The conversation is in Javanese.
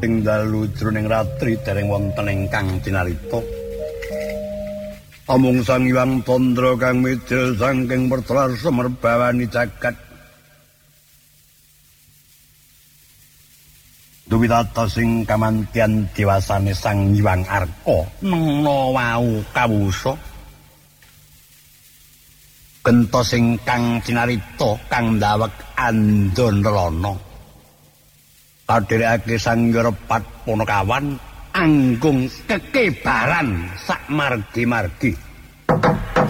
ing dalu jroning ratri dereng wonten ingkang cinarita. Amung Sang Hyang Tandra kang midil saking pertrar semerbawani jagat. Duwidata sing kamantian dewasane Sang Hyang Arka nena wau kawusa. Gentos ingkang cinarita kang ndawek Andandalana. Kadherekake Sang Repat Punakawan anggung kekebalan sak margi-margi.